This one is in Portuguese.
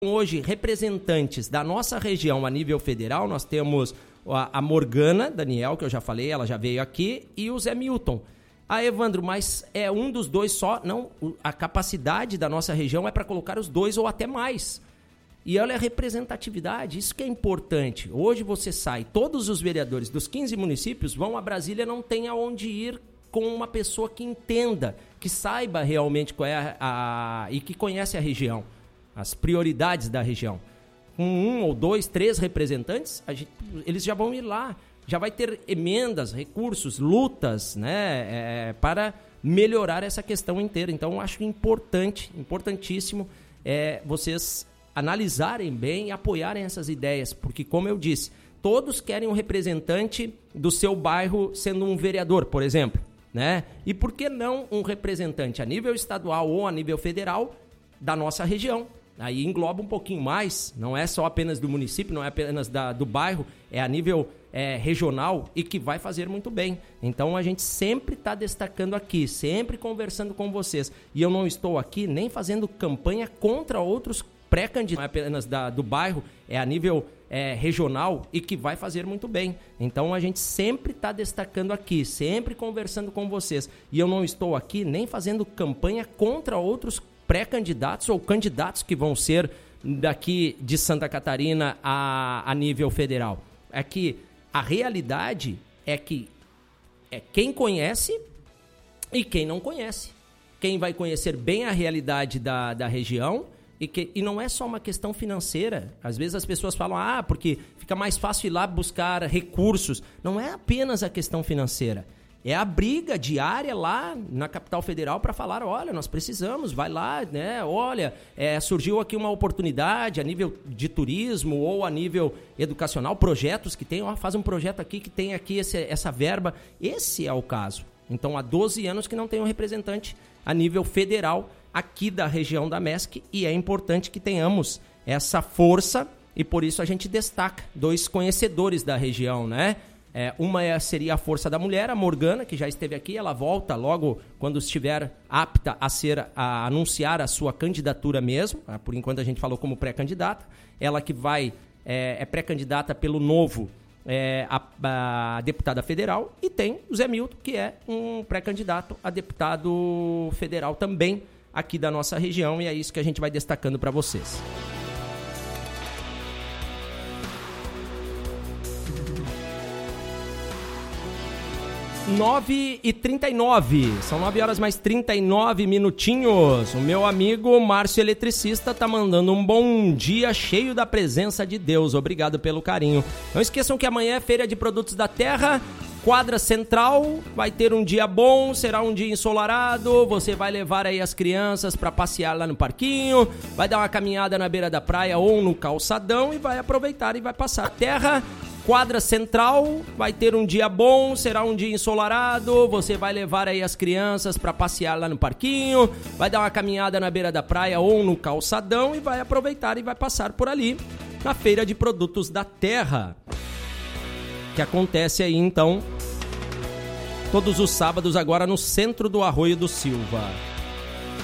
Hoje, representantes da nossa região a nível federal, nós temos a Morgana Daniel, que eu já falei, ela já veio aqui, e o Zé Milton. Evandro, mas é um dos dois só? Não, a capacidade da nossa região é para colocar os dois ou até mais. E olha a representatividade, isso que é importante. Hoje você sai, todos os vereadores dos 15 municípios vão a Brasília, não tem aonde ir com uma pessoa que entenda, que saiba realmente qual é e que conhece a região, as prioridades da região. Com 1 ou 2, 3 representantes, eles já vão ir lá, já vai ter emendas, recursos, lutas, né, para melhorar essa questão inteira. Então, eu acho importantíssimo vocês analisarem bem e apoiarem essas ideias, porque, como eu disse, todos querem um representante do seu bairro sendo um vereador, por exemplo, né? E por que não um representante a nível estadual ou a nível federal da nossa região? Aí engloba um pouquinho mais, não é só apenas do município, não é apenas do bairro, é a nível regional e que vai fazer muito bem. Então a gente sempre está destacando aqui, sempre conversando com vocês. E eu não estou aqui nem fazendo campanha contra outros pré-candidatos, não é apenas do bairro, é a nível regional e que vai fazer muito bem. Então a gente sempre está destacando aqui, sempre conversando com vocês. E eu não estou aqui nem fazendo campanha contra outros pré-candidatos ou candidatos que vão ser daqui de Santa Catarina a nível federal. É que a realidade é que quem conhece e quem não conhece. Quem vai conhecer bem a realidade da região e não é só uma questão financeira. Às vezes as pessoas falam, porque fica mais fácil ir lá buscar recursos. Não é apenas a questão financeira. É a briga diária lá na capital federal para falar, olha, nós precisamos, vai lá, né? Olha, surgiu aqui uma oportunidade a nível de turismo ou a nível educacional, projetos que tem, faz um projeto aqui que tem aqui essa verba. Esse é o caso. Então, há 12 anos que não tem um representante a nível federal aqui da região da MESC e é importante que tenhamos essa força e por isso a gente destaca 2 conhecedores da região, né? Uma seria a Força da Mulher, a Morgana, que já esteve aqui, ela volta logo quando estiver apta a anunciar a sua candidatura mesmo, por enquanto a gente falou como pré-candidata, ela que é pré-candidata pelo Novo, a deputada federal, e tem o Zé Milton, que é um pré-candidato a deputado federal também aqui da nossa região, e é isso que a gente vai destacando para vocês. e 39, são 9 horas mais 39 minutinhos. O meu amigo Márcio Eletricista tá mandando um bom dia cheio da presença de Deus. Obrigado pelo carinho. Não esqueçam que amanhã é Feira de Produtos da Terra, quadra central, vai ter um dia bom, será um dia ensolarado, você vai levar aí as crianças para passear lá no parquinho, vai dar uma caminhada na beira da praia ou no calçadão e vai aproveitar e vai passar a terra. Quadra central, vai ter um dia bom, será um dia ensolarado, você vai levar aí as crianças para passear lá no parquinho, vai dar uma caminhada na beira da praia ou no calçadão e vai aproveitar e vai passar por ali na Feira de Produtos da Terra, que acontece aí então todos os sábados agora no centro do Arroio do Silva.